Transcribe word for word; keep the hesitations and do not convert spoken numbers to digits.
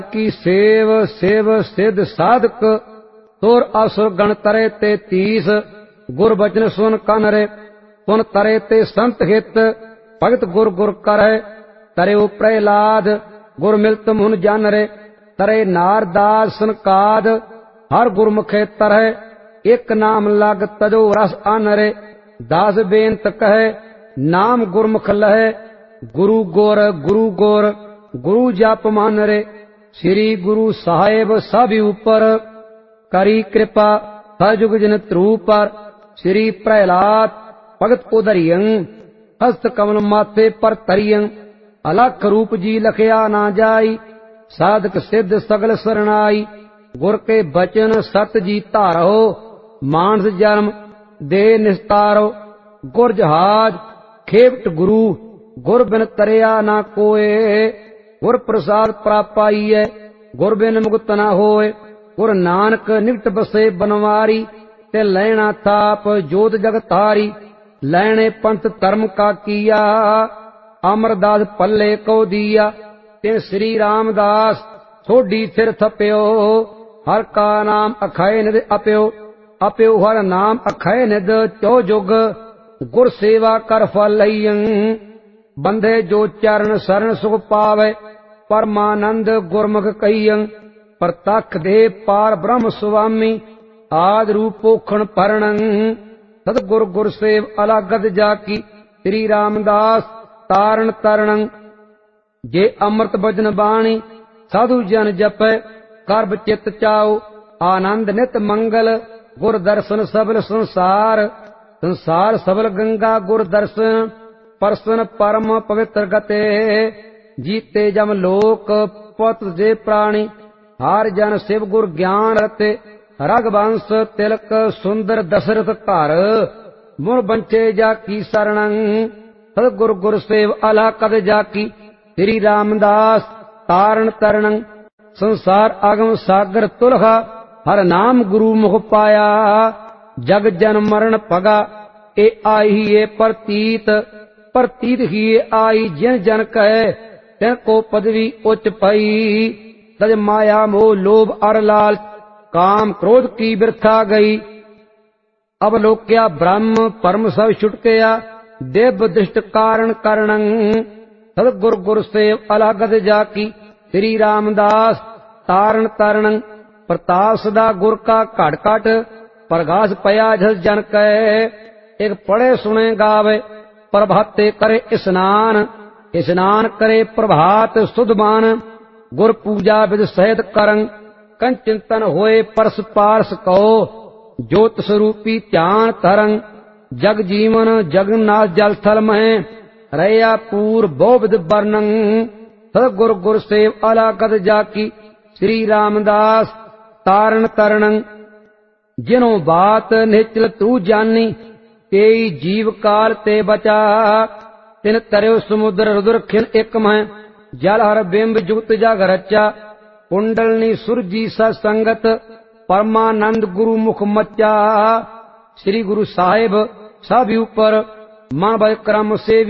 की save save सिद्ध साधक तुर असुर गण तरे ते तीस गुर बचन सुन कन रे पुन तरे ते संत हित भगत गुर गुर करे तरे प्रहलाद गुर मिलत मुन जन रे तरे नारदास सनकाद हर गुरमुखे तरह एक नाम लग तजो रस अन रे दास बेनत कहे नाम गुरमुख लहे गुरु गोर गुरु गोर गुरु जप मान रे श्री गुरु साहेब सब ऊपर करी कृपा सजुग जन ध्रुव पर श्री प्रहलाद भगत उदरियं हस्त कमल माथे पर तरियं अलख रूप जी लखया ना जाई साधक सिद्ध सगल सरनाई गुर के बचन सत जी धारो मानस जन्म दे निस्तारो गुर जहाज खेवट गुरु गुर बिन तरया ना कोय गुर प्रसाद प्रापाईए गुर बिन मुक्त ना होए गुर नानक निकट बसे बनवारी ते लैना थाप जोत जगतारी लैने पंथ धर्म का किया अमरदास पल्ले को दिया ते श्री रामदास सोडी सिर थप्यो हर का नाम अखय निध अपयो अपयो हर नाम अखय निध चौ जुग गुर सेवा कर फल लइयं बंधे जो चरण शरण सुख पावे परमानंद गुरमुख कहियं प्रतख दे पार ब्रह्म स्वामी आद रूप पोखण परणं सतगुर गुर सेव अलगद जाकी श्री रामदास तारण तरणं जे अमृत भजन बाणी साधु जन जपै करब चित चाओ आनंद नित मंगल गुर दर्शन सबल संसार संसार सबल गंगा गुर दर्शन परसन परम पवित्र गते जीते जम लोक पत जे प्राणी हार जन शिव गुर ज्ञान रते रघुवंश तिलक सुंदर दशरथ घर मुर बंचे जाकी शरणं सतगुर गुर सेव अला कद जाकी श्री रामदास तारण तरणं संसार आगम सागर तुलहा हर नाम गुरु मुख पाया जग जन मरण पगा ए आई ये प्रतीत प्रतीत ही आई जिन जन कहे तिन को पदवी उच्च पाई तज माया मोह लोभ अर लाल काम क्रोध की बिरथा गई अब लोक्या ब्रह्म परम सब छुटकया देव दृष्ट कारण करणं सतगुर गुर सेव अलगद जाकी श्री रामदास तारण तरणं प्रताप सदा गुर का घट घट प्रगास पया झस जन कहे एक पढ़े सुने गावे प्रभाते करे स्नान स्नान करे प्रभात सुधमान गुर पूजा विद सहित करं कंचिंतन होए परस पारस कहो ज्योत स्वरूपी ध्यान तरंग जग जीवन जगन्नाथ जल थल मह रया पूर बहुविध वर्णं सतगुर गुर सेव अलगद जाकी श्री रामदास तारण तरणं जिनो बात निचल तू जानी तेई जीव काल ते बचा तिन तरयो समुद्र रुद्र खिन एक मह जल हर बिंब जुगत जग रचा कुंडलनी सुरजी सत्संगत परमानंद गुरु मुख मचा श्री गुरु साहिब सब ऊपर मन भय क्रम से